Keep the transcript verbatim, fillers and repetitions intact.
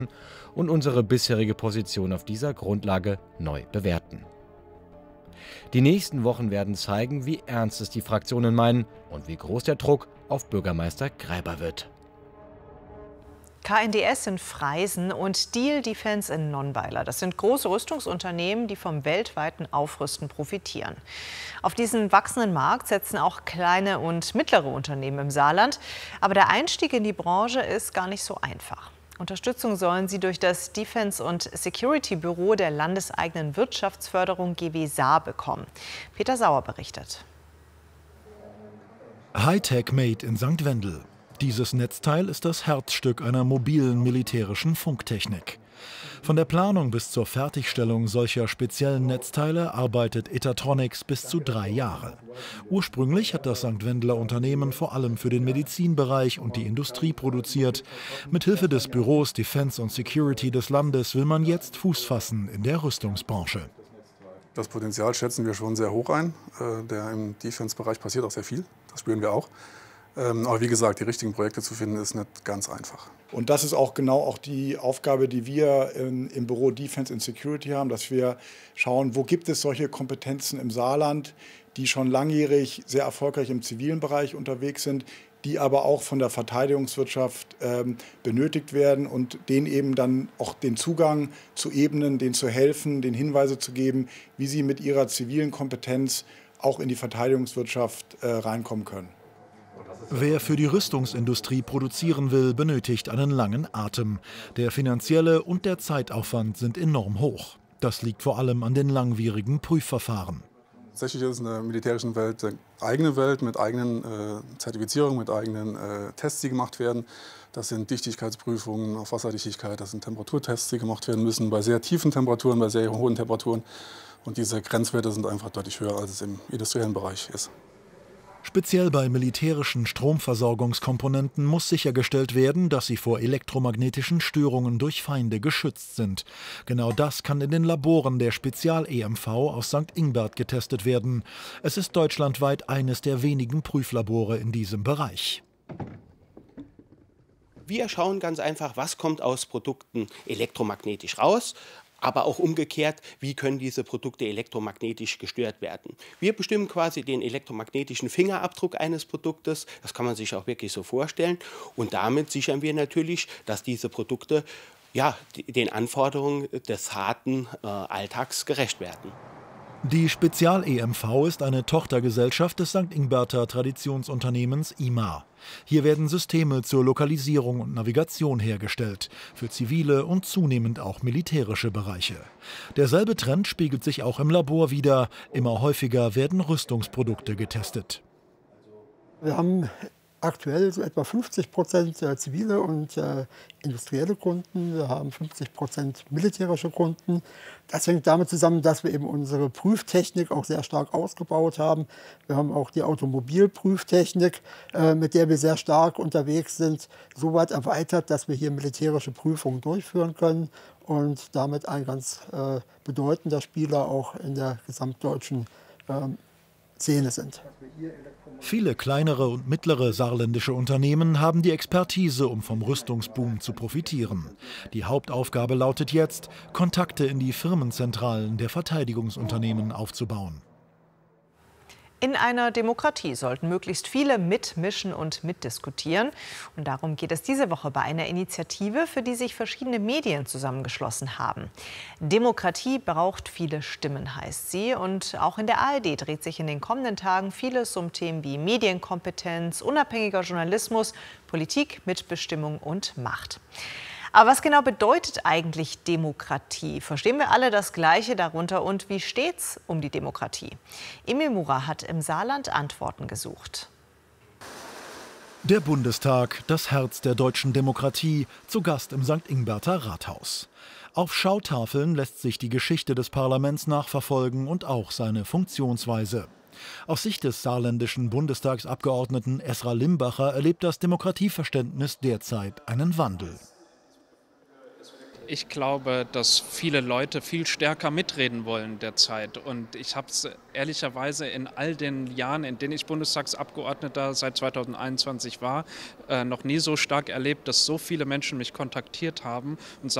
und unsere bisherige Position auf dieser Grundlage neu bewerten. Die nächsten Wochen werden zeigen, wie ernst es die Fraktionen meinen und wie groß der Druck auf Bürgermeister Greiber wird. K N D S in Freisen und Diehl Defence in Nonnweiler. Das sind große Rüstungsunternehmen, die vom weltweiten Aufrüsten profitieren. Auf diesen wachsenden Markt setzen auch kleine und mittlere Unternehmen im Saarland. Aber der Einstieg in die Branche ist gar nicht so einfach. Unterstützung sollen sie durch das Defence- und Security-Büro der landeseigenen Wirtschaftsförderung G W Saar bekommen. Peter Sauer berichtet. Hightech Made in Sankt Wendel. Dieses Netzteil ist das Herzstück einer mobilen militärischen Funktechnik. Von der Planung bis zur Fertigstellung solcher speziellen Netzteile arbeitet Etatronics bis zu drei Jahre. Ursprünglich hat das Sankt Wendeler Unternehmen vor allem für den Medizinbereich und die Industrie produziert. Mithilfe des Büros Defence und Security des Landes will man jetzt Fuß fassen in der Rüstungsbranche. Das Potenzial schätzen wir schon sehr hoch ein. Der Im Defence-Bereich passiert auch sehr viel, das spüren wir auch. Aber wie gesagt, die richtigen Projekte zu finden, ist nicht ganz einfach. Und das ist auch genau auch die Aufgabe, die wir in, im Büro Defence and Security haben, dass wir schauen, wo gibt es solche Kompetenzen im Saarland, die schon langjährig sehr erfolgreich im zivilen Bereich unterwegs sind, die aber auch von der Verteidigungswirtschaft ähm, benötigt werden und denen eben dann auch den Zugang zu ebnen, denen zu helfen, den Hinweise zu geben, wie sie mit ihrer zivilen Kompetenz auch in die Verteidigungswirtschaft äh, reinkommen können. Wer für die Rüstungsindustrie produzieren will, benötigt einen langen Atem. Der finanzielle und der Zeitaufwand sind enorm hoch. Das liegt vor allem an den langwierigen Prüfverfahren. Tatsächlich ist es in der militärischen Welt eine eigene Welt mit eigenen äh, Zertifizierungen, mit eigenen äh, Tests, die gemacht werden. Das sind Dichtigkeitsprüfungen auf Wasserdichtigkeit, das sind Temperaturtests, die gemacht werden müssen bei sehr tiefen Temperaturen, bei sehr hohen Temperaturen. Und diese Grenzwerte sind einfach deutlich höher, als es im industriellen Bereich ist. Speziell bei militärischen Stromversorgungskomponenten muss sichergestellt werden, dass sie vor elektromagnetischen Störungen durch Feinde geschützt sind. Genau das kann in den Laboren der Spezial-E M V aus Sankt Ingbert getestet werden. Es ist deutschlandweit eines der wenigen Prüflabore in diesem Bereich. Wir schauen ganz einfach, was kommt aus Produkten elektromagnetisch raus. Aber auch umgekehrt, wie können diese Produkte elektromagnetisch gestört werden. Wir bestimmen quasi den elektromagnetischen Fingerabdruck eines Produktes, das kann man sich auch wirklich so vorstellen. Und damit sichern wir natürlich, dass diese Produkte ja, den Anforderungen des harten äh, Alltags gerecht werden. Die Spezial-E M V ist eine Tochtergesellschaft des Sankt Ingberter Traditionsunternehmens I M A. Hier werden Systeme zur Lokalisierung und Navigation hergestellt, für zivile und zunehmend auch militärische Bereiche. Derselbe Trend spiegelt sich auch im Labor wider. Immer häufiger werden Rüstungsprodukte getestet. Wir haben aktuell so etwa fünfzig Prozent zivile und äh, industrielle Kunden. Wir haben fünfzig Prozent militärische Kunden. Das hängt damit zusammen, dass wir eben unsere Prüftechnik auch sehr stark ausgebaut haben. Wir haben auch die Automobilprüftechnik, äh, mit der wir sehr stark unterwegs sind, so weit erweitert, dass wir hier militärische Prüfungen durchführen können und damit ein ganz äh, bedeutender Spieler auch in der gesamtdeutschen äh, Szene sind. Viele kleinere und mittlere saarländische Unternehmen haben die Expertise, um vom Rüstungsboom zu profitieren. Die Hauptaufgabe lautet jetzt, Kontakte in die Firmenzentralen der Verteidigungsunternehmen aufzubauen. In einer Demokratie sollten möglichst viele mitmischen und mitdiskutieren. Und darum geht es diese Woche bei einer Initiative, für die sich verschiedene Medien zusammengeschlossen haben. Demokratie braucht viele Stimmen, heißt sie. Und auch in der A R D dreht sich in den kommenden Tagen vieles um Themen wie Medienkompetenz, unabhängiger Journalismus, Politik, Mitbestimmung und Macht. Aber was genau bedeutet eigentlich Demokratie? Verstehen wir alle das Gleiche darunter und wie steht's um die Demokratie? Emil Mura hat im Saarland Antworten gesucht. Der Bundestag, das Herz der deutschen Demokratie, zu Gast im Sankt Ingberter Rathaus. Auf Schautafeln lässt sich die Geschichte des Parlaments nachverfolgen und auch seine Funktionsweise. Aus Sicht des saarländischen Bundestagsabgeordneten Esra Limbacher erlebt das Demokratieverständnis derzeit einen Wandel. Ich glaube, dass viele Leute viel stärker mitreden wollen derzeit. Und ich habe es ehrlicherweise in all den Jahren, in denen ich Bundestagsabgeordneter seit zweitausendeinundzwanzig war, äh, noch nie so stark erlebt, dass so viele Menschen mich kontaktiert haben und sagen,